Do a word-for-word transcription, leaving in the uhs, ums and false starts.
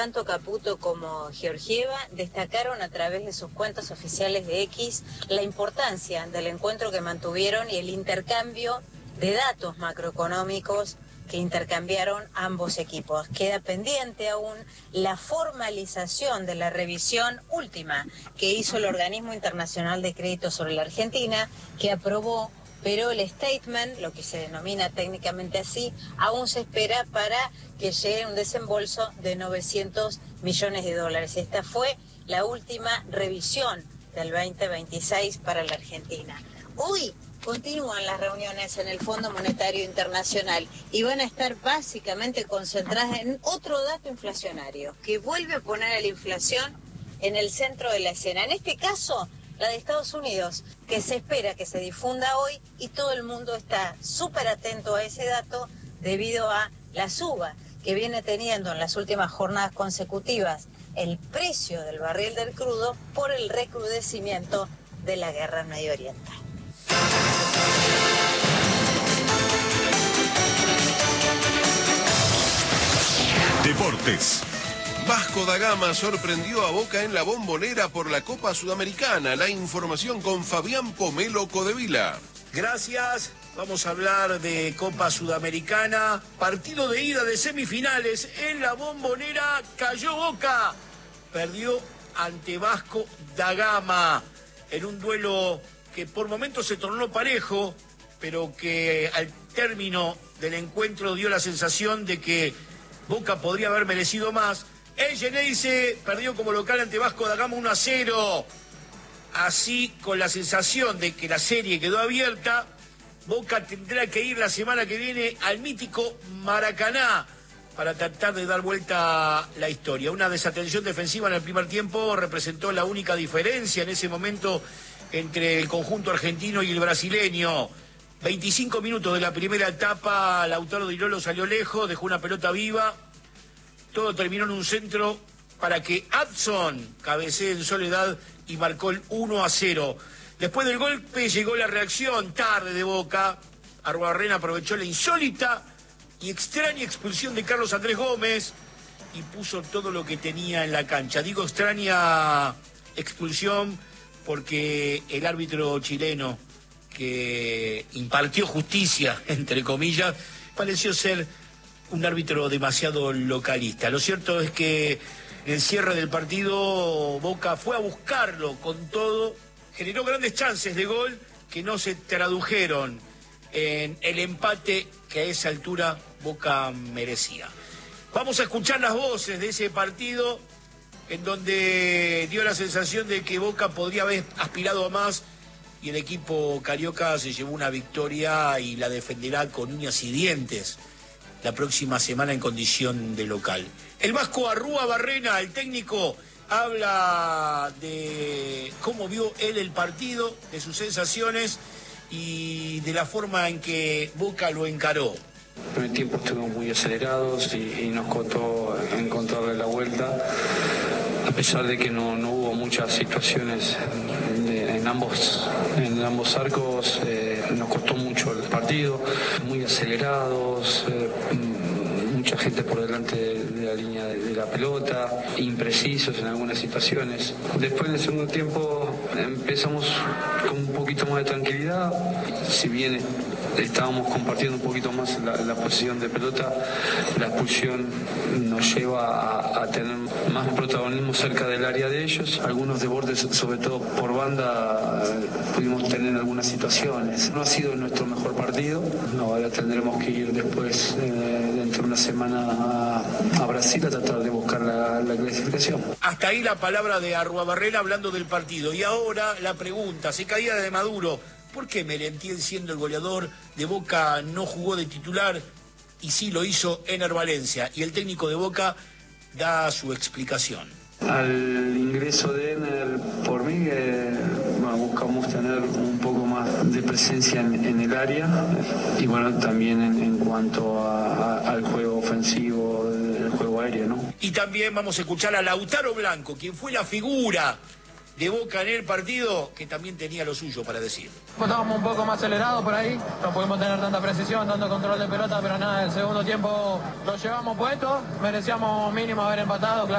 Tanto Caputo como Georgieva destacaron a través de sus cuentas oficiales de X la importancia del encuentro que mantuvieron y el intercambio de datos macroeconómicos que intercambiaron ambos equipos. Queda pendiente aún la formalización de la revisión última que hizo el Organismo Internacional de Crédito sobre la Argentina, que aprobó, pero el statement, lo que se denomina técnicamente así, aún se espera para que llegue un desembolso de novecientos millones de dólares. Esta fue la última revisión del veinte veintiséis para la Argentina. Hoy continúan las reuniones en el Fondo Monetario Internacional y van a estar básicamente concentradas en otro dato inflacionario que vuelve a poner a la inflación en el centro de la escena. En este caso, la de Estados Unidos, que se espera que se difunda hoy y todo el mundo está súper atento a ese dato debido a la suba que viene teniendo en las últimas jornadas consecutivas el precio del barril del crudo por el recrudecimiento de la guerra en Medio Oriente. Deportes. Vasco da Gama sorprendió a Boca en la Bombonera por la Copa Sudamericana. La información con Fabián Pomelo Codevila. Gracias. Vamos a hablar de Copa Sudamericana. Partido de ida de semifinales en la Bombonera. Cayó Boca. Perdió ante Vasco da Gama en un duelo que por momentos se tornó parejo, pero que al término del encuentro dio la sensación de que Boca podría haber merecido más. El Geneise perdió como local ante Vasco da Gama uno a cero. Así, con la sensación de que la serie quedó abierta, Boca tendrá que ir la semana que viene al mítico Maracaná para tratar de dar vuelta la historia. Una desatención defensiva en el primer tiempo representó la única diferencia en ese momento entre el conjunto argentino y el brasileño. veinticinco minutos de la primera etapa, Lautaro Di Lolo salió lejos, dejó una pelota viva. Todo terminó en un centro para que Adson cabecee en soledad y marcó el uno a cero. Después del golpe llegó la reacción tarde de Boca. Arruabarrena aprovechó la insólita y extraña expulsión de Carlos Andrés Gómez y puso todo lo que tenía en la cancha. Digo extraña expulsión porque el árbitro chileno que impartió justicia, entre comillas, pareció ser un árbitro demasiado localista. Lo cierto es que en el cierre del partido Boca fue a buscarlo con todo, generó grandes chances de gol que no se tradujeron en el empate que a esa altura Boca merecía. Vamos a escuchar las voces de ese partido en donde dio la sensación de que Boca podría haber aspirado a más y el equipo carioca se llevó una victoria y la defenderá con uñas y dientes la próxima semana en condición de local. El vasco Arruabarrena, el técnico, habla de cómo vio él el partido, de sus sensaciones y de la forma en que Boca lo encaró. En el primer tiempo estuvimos muy acelerados y, y nos costó encontrarle la vuelta, a pesar de que no, no hubo muchas situaciones de, en, ambos, en ambos arcos, eh, nos costó mucho el partido, muy acelerados, eh, mucha gente por delante de, de la línea de, de la pelota, imprecisos en algunas situaciones. Después en el segundo tiempo empezamos con un poquito más de tranquilidad, si bien estábamos compartiendo un poquito más la, la posición de pelota, la expulsión nos lleva a, a tener más protagonismo cerca del área de ellos. Algunos desbordes, sobre todo por banda, pudimos tener algunas situaciones. No ha sido nuestro mejor partido, no, ahora tendremos que ir después, eh, dentro de una semana a, a Brasil a tratar de buscar la, la clasificación. Hasta ahí la palabra de Arruabarrena hablando del partido. Y ahora la pregunta, se caía de Maduro. ¿Por qué Merentiel, siendo el goleador de Boca, no jugó de titular y sí lo hizo Ener Valencia? Y el técnico de Boca da su explicación. Al ingreso de Ener, por mí, eh, bueno, buscamos tener un poco más de presencia en, en el área y bueno, también en, en cuanto a, a, al juego ofensivo, el juego aéreo, ¿no? Y también vamos a escuchar a Lautaro Blanco, quien fue la figura de Boca en el partido, que también tenía lo suyo para decir. Estábamos un poco más acelerados por ahí, no pudimos tener tanta precisión, tanto control de pelota, pero nada, el segundo tiempo lo llevamos puesto, merecíamos mínimo haber empatado, claro.